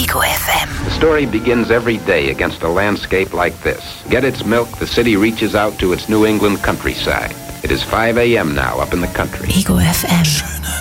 Ego FM. The story begins every day against a landscape like this. Get its milk, the city reaches out to its New England countryside. It is 5 a.m. now up in the country. Ego FM.